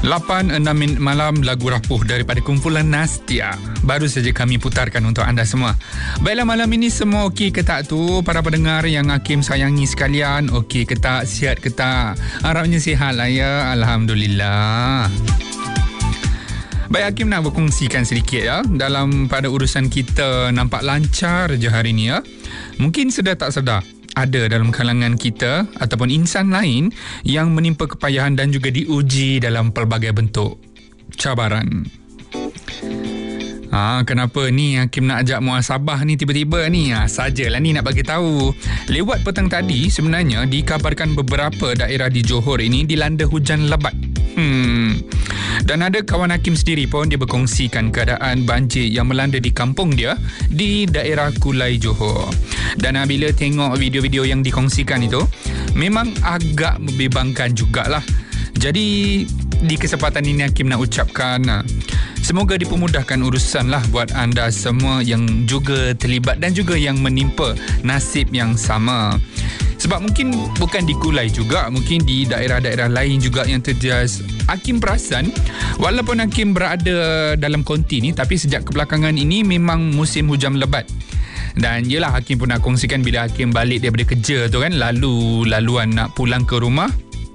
8:06 malam, lagu rapuh daripada kumpulan Nastia baru saja kami putarkan untuk anda semua. Baiklah, malam ini semua okey ke tak tu? Para pendengar yang Hakim sayangi sekalian, okey ke tak? Sihat ke tak? Harapnya sihat lah ya. Alhamdulillah. Baik, Hakim nak berkongsikan sedikit ya. Dalam pada urusan kita nampak lancar je hari ni ya. Mungkin sedar tak sedar, ada dalam kalangan kita ataupun insan lain yang menimpa kepayahan dan juga diuji dalam pelbagai bentuk cabaran. Kenapa ni Hakim nak ajak muhasabah ni tiba-tiba ni? Sajalah ni nak bagi tahu. Lewat petang tadi sebenarnya dikabarkan beberapa daerah di Johor ini dilanda hujan lebat. Dan ada kawan Hakim sendiri pun dia berkongsikan keadaan banjir yang melanda di kampung dia di daerah Kulai Johor. Dan bila tengok video-video yang dikongsikan itu, memang agak membimbangkan jugalah. Jadi di kesempatan ini Hakim nak ucapkan semoga dipermudahkan urusan lah buat anda semua yang juga terlibat dan juga yang menimpa nasib yang sama. Sebab mungkin bukan di Kulai juga, mungkin di daerah-daerah lain juga yang terjejas. Hakim perasan, walaupun Hakim berada dalam konti ni, tapi sejak kebelakangan ini memang musim hujan lebat. Dan yelah, Hakim pun nak kongsikan bila Hakim balik daripada kerja tu kan, laluan nak pulang ke rumah.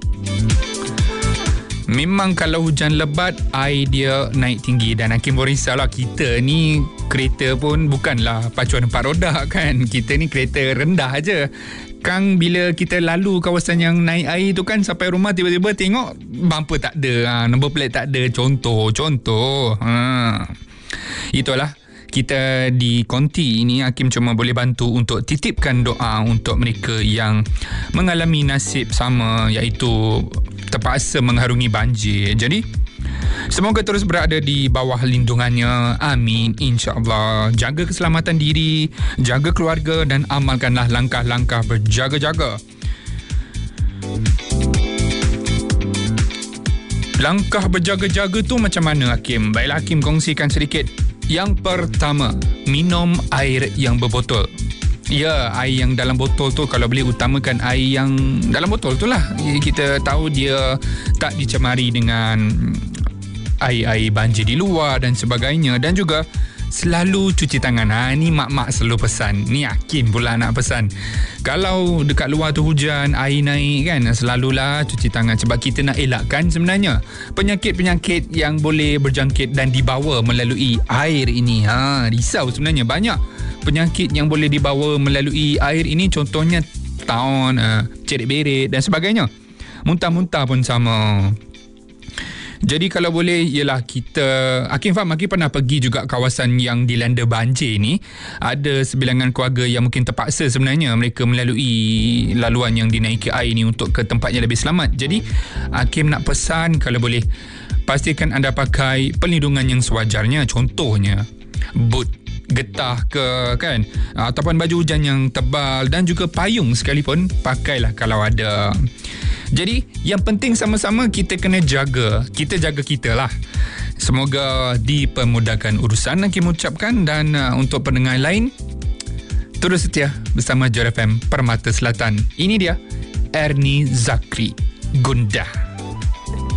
Memang kalau hujan lebat, air dia naik tinggi. Dan Hakim pun risaulah, kita ni kereta pun bukanlah pacuan 4 roda kan. Kita ni kereta rendah aja. Kang, bila kita lalu kawasan yang naik air tu kan, sampai rumah tiba-tiba tengok bumper tak ada, number plate tak ada. Contoh. Itulah, kita di konti ini Hakim cuma boleh bantu untuk titipkan doa untuk mereka yang mengalami nasib sama, iaitu terpaksa mengharungi banjir. Jadi semoga terus berada di bawah lindungannya. Amin, insya-Allah. Jaga keselamatan diri, jaga keluarga dan amalkanlah langkah-langkah berjaga-jaga. Langkah berjaga-jaga tu macam mana, Hakim? Baiklah, Hakim kongsikan sedikit. Yang pertama, minum air yang berbotol. Ya, air yang dalam botol tu kalau boleh utamakan air yang dalam botol tu lah. Kita tahu dia tak dicemari dengan air-air banjir di luar dan sebagainya. Dan juga selalu cuci tangan. Ni mak-mak selalu pesan. Ni Hakim pula nak pesan. Kalau dekat luar tu hujan, air naik kan, selalulah cuci tangan. Sebab kita nak elakkan sebenarnya penyakit-penyakit yang boleh berjangkit dan dibawa melalui air ini. Risau sebenarnya. Banyak penyakit yang boleh dibawa melalui air ini. Contohnya taun, cerit-berit dan sebagainya. Muntah-muntah pun sama. Jadi kalau boleh, ialah kita, Hakim faham, Hakim pernah pergi juga kawasan yang dilanda banjir ni. Ada sebilangan keluarga yang mungkin terpaksa sebenarnya mereka melalui laluan yang dinaiki air ni untuk ke tempat yang lebih selamat. Jadi Hakim nak pesan, kalau boleh pastikan anda pakai perlindungan yang sewajarnya. Contohnya boot getah ke kan, ataupun baju hujan yang tebal dan juga payung sekalipun pakailah kalau ada. Jadi yang penting sama-sama kita kena jaga. Kita jaga kita lah. Semoga dipermudahkan urusan, Hakim ucapkan. Dan untuk pendengar lain, terus setia bersama Johor FM Permata Selatan. Ini dia Ernie Zakri, Gundah.